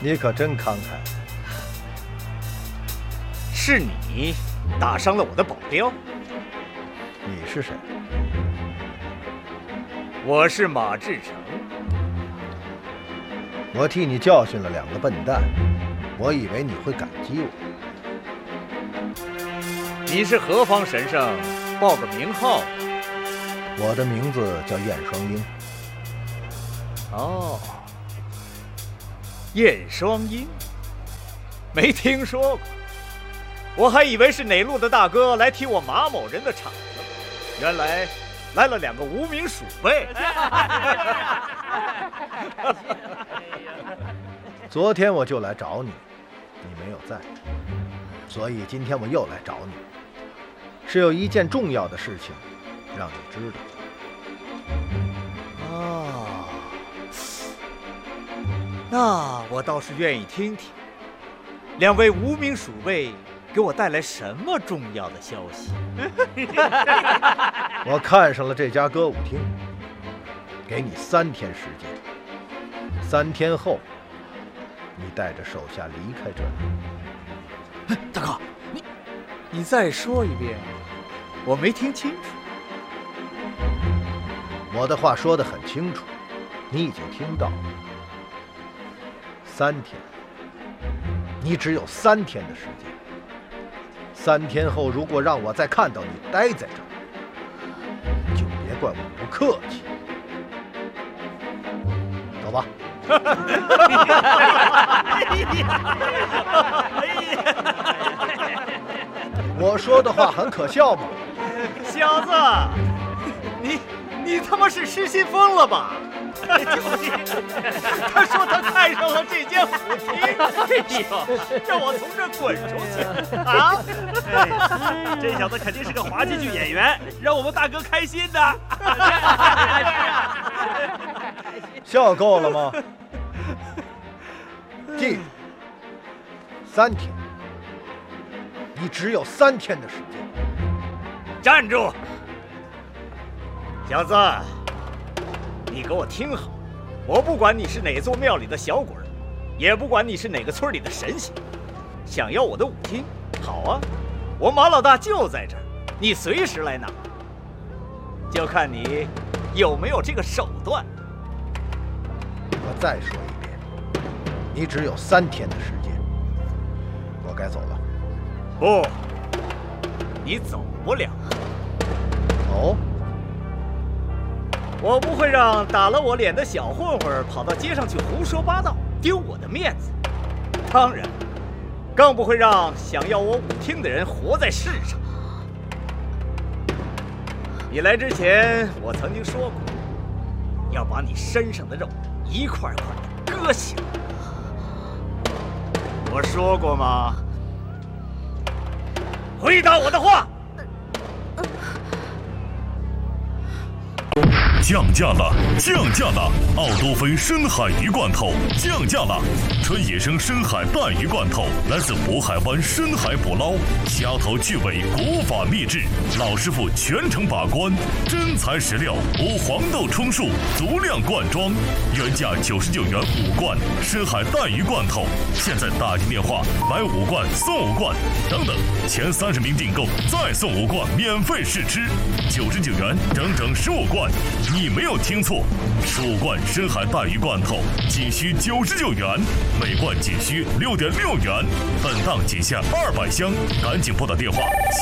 你可真慷慨。 是你打伤了我的保镖。 你是谁？ 我是马志成。 我替你教训了2个笨蛋，我以为你会感激我。 你是何方神圣？报个名号。 我的名字叫燕双鹰。 哦，燕双鹰，没听说过。我还以为是哪路的大哥来替我马某人的场子，原来来了2个无名鼠辈。 昨天我就来找你，你没有在，所以今天我又来找你，是有一件重要的事情让你知道。 哦，那我倒是愿意听听，2位无名鼠辈给我带来什么重要的消息？ 我看上了这家歌舞厅，给你3天时间，3天后，你带着手下离开这里。 大哥，你再说一遍，我没听清楚。 我的话说得很清楚，你已经听到了。3天，你只有3天的时间。3天后，如果让我再看到你待在这儿，就别怪我不客气。走吧。我说的话很可笑吗？ 小子，你他妈是失心疯了吧？他说他看上了这间舞厅，让我从这滚出去啊！ 这小子肯定是个滑稽剧演员，让我们大哥开心的。 笑够了吗？记住，3天，你只有3天的时间。 站住！小子，你给我听好，我不管你是哪座庙里的小鬼，也不管你是哪个村里的神仙，想要我的舞厅，好啊，我马老大就在这儿，你随时来拿，就看你有没有这个手段。 我再说一遍，你只有3天的时间。我该走了。 不，你走不了。 哦。 我不会让打了我脸的小混混跑到街上去胡说八道，丢我的面子。当然，更不会让想要我舞厅的人活在世上。你来之前，我曾经说过，要把你身上的肉一块块的割下。我说过吗？回答我的话。 降价了，降价了！奥多菲深海鱼罐头降价了，纯野生深海带鱼罐头，来自渤海湾深海捕捞，虾头巨尾，古法秘制，老师傅全程把关，真材实料，无黄豆充数，足量灌装，原价99元5罐深海带鱼罐头，现在打进电话买5罐送5罐，等等，前30名订购再送5罐免费试吃，99元整整15罐。你没有听错，15罐深海带鱼罐头仅需99元，每罐仅需6.6元，本档仅限200箱，赶紧拨打电话。